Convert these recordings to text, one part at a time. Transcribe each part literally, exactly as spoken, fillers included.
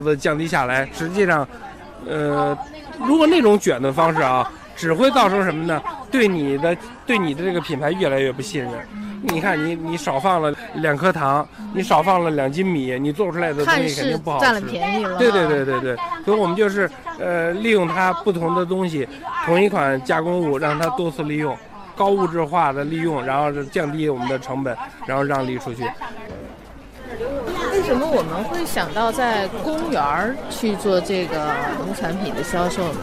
降低下来，实际上，呃，如果那种卷的方式啊，只会造成什么呢？对你的对你的这个品牌越来越不信任。你看你你少放了两颗糖，你少放了两斤米，你做出来的东西肯定不好吃。 占了便宜了。 对对对对对，所以我们就是呃利用它不同的东西，同一款加工物让它多次利用，高物质化的利用，然后降低我们的成本，然后让利出去。 为什么我们会想到在公园去做这个农产品的销售呢？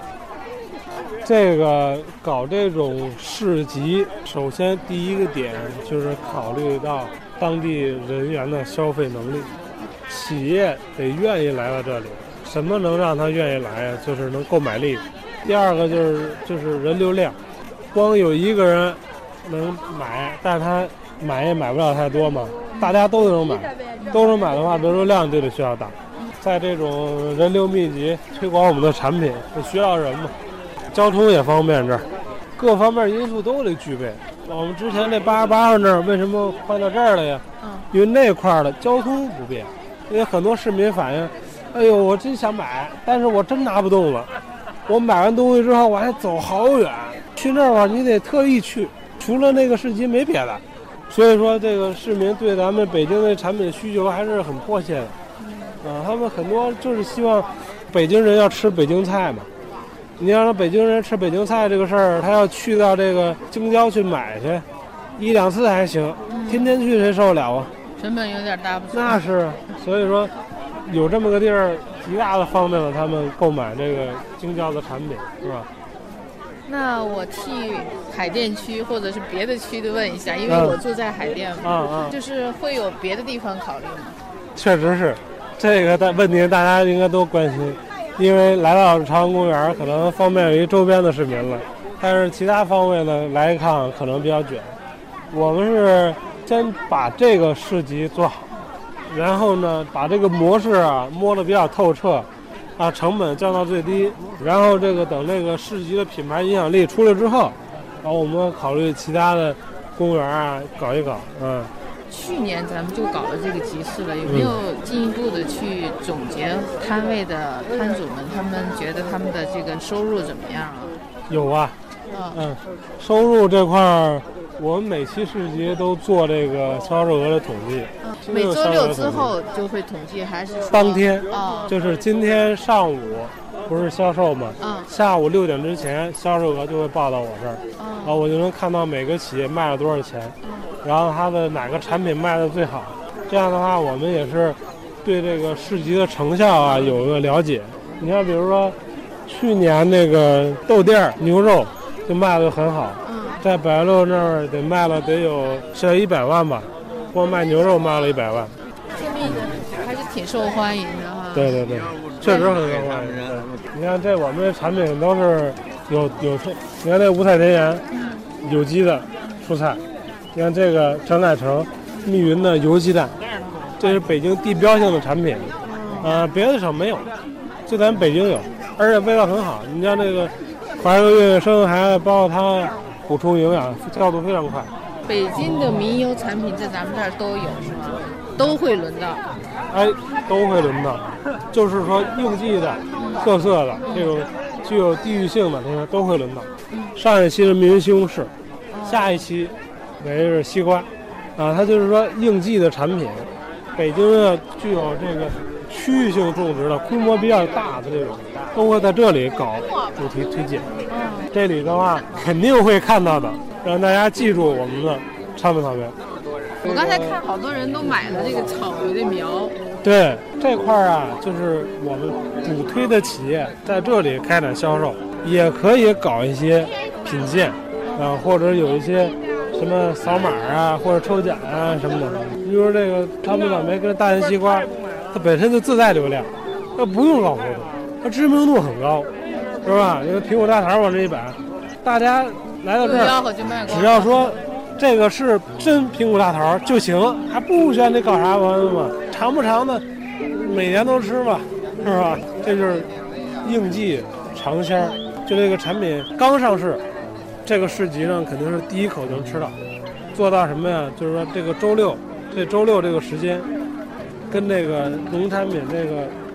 这个搞这种市集，首先第一个点就是考虑到当地人员的消费能力，企业得愿意来到这里。什么能让他愿意来啊？就是能购买力。第二个就是就是人流量，光有一个人能买，但是他买也买不了太多嘛，大家都能买，都能买的话，人流量就得需要大。在这种人流密集推广我们的产品，就需要人嘛。交通也方便，这儿各方面因素都得具备。我们之前那八十八号那儿为什么换到这儿了呀？因为那块儿的交通不便，因为很多市民反映，哎呦，我真想买，但是我真拿不动了。我买完东西之后，我还走好远，去那儿你得特意去，除了那个市集没别的。所以说，这个市民对咱们北京的产品需求还是很迫切的。啊，他们很多就是希望北京人要吃北京菜嘛。你要让北京人吃北京菜这个事儿，他要去到这个京郊去买去，一两次还行，天天去谁受得了啊？ 成本有点大不错。 那是，所以说有这么个地儿，极大的方便了他们购买这个京郊的产品，是吧？ 那我替海淀区或者是别的区的问一下，因为我住在海淀嘛， 嗯嗯， 就是会有别的地方考虑吗？ 确实是，这个大问题大家应该都关心。因为来到朝阳公园可能方便于周边的市民了，但是其他方位呢来一趟可能比较卷。我们是先把这个市集做好，然后呢把这个模式啊摸得比较透彻，啊成本降到最低，然后这个等这个市集的品牌影响力出来之后，然后我们考虑其他的公园啊搞一搞，嗯。 去年咱们就搞了这个集市了，有没有进一步的去总结摊位的摊主们，他们觉得他们的这个收入怎么样啊？ 有啊，嗯，收入这块儿，我们每期市集都做这个销售额的统计。 嗯、每周六之后就会统计，还是当天？ 哦， 就是今天上午不是销售吗？ 嗯， 下午六点之前销售额就会报到我这儿， 嗯， 然后我就能看到每个企业卖了多少钱。 嗯， 然后它的哪个产品卖的最好，这样的话我们也是对这个市集的成效啊有个了解。你看比如说去年那个豆店牛肉就卖的很好，在白鹿那儿得卖了得有小一百万吧，光卖牛肉卖了一百万， 说明还是挺受欢迎的哈。 对对对，确实很受欢迎。你看这我们的产品都是有有你看这五彩田园有机的蔬菜，你看这个张乃成密云的油鸡蛋，这是北京地标性的产品，呃，别的省没有，就咱北京有，而且味道很好。你像这个怀柔月生还包括它补充营养，调度非常快。 北京的民油产品在咱们这儿都有是吗？都会轮到？ 哎，都会轮到，就是说应季的、特色的这种具有地域性的这些都会轮到。上一期是密云西红柿，下一期为是西瓜，啊，它就是说应季的产品。北京呢具有这个区域性种植的、规模比较大的这种，都会在这里搞主题推荐。这里的话肯定会看到的，让大家记住我们的产品草莓。 我刚才看好多人都买了这个草莓的苗。 对，这块儿啊，就是我们主推的企业在这里开展销售，也可以搞一些品鉴，啊，或者有一些什么扫码啊，或者抽奖啊什么的。比如这个草莓草莓跟大连西瓜，它本身就自带流量，它不用搞活动，它知名度很高，是吧？因为苹果大桃往这一摆，大家来到这儿，只要说这个是真苹果大桃就行，还不需要你搞啥玩意嘛？长不长的，每年都吃吧，是吧？这就是应季尝鲜。就这个产品刚上市，这个市集上肯定是第一口就能吃到。做到什么呀？就是说这个周六，这周六这个时间，跟这个农产品这个